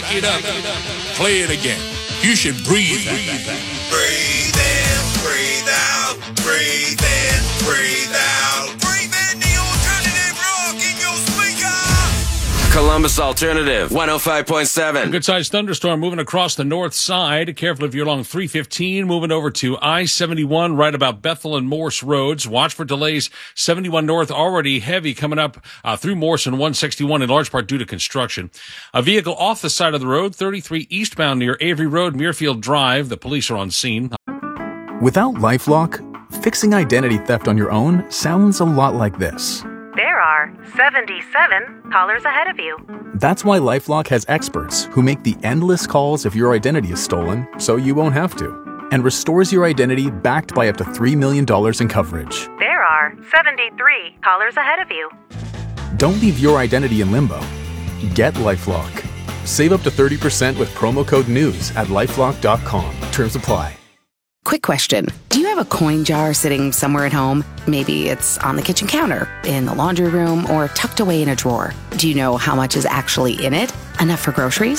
Back it up. Play it again. You should breathe that thing. Breathe in, breathe out, breathe in, breathe out. Breathe in the alternative rock in your speaker. Columbus Alternative, 105.7. Good-sized thunderstorm moving across the north side. Careful if you're along 315, moving over to I-71 right about Bethel and Morse roads. Watch for delays. 71 north already heavy coming up through Morse and 161 in large part due to construction. A vehicle off the side of the road, 33 eastbound near Avery Road, Muirfield Drive. The police are on scene. Without LifeLock, fixing identity theft on your own sounds a lot like this. There are 77 callers ahead of you. That's why LifeLock has experts who make the endless calls if your identity is stolen, so you won't have to, and restores your identity backed by up to $3 million in coverage. There are 73 callers ahead of you. Don't leave your identity in limbo. Get LifeLock. Save up to 30% with promo code NEWS at LifeLock.com. Terms apply. Quick question. Do you have a coin jar sitting somewhere at home? Maybe it's on the kitchen counter, in the laundry room, or tucked away in a drawer. Do you know how much is actually in it? Enough for groceries?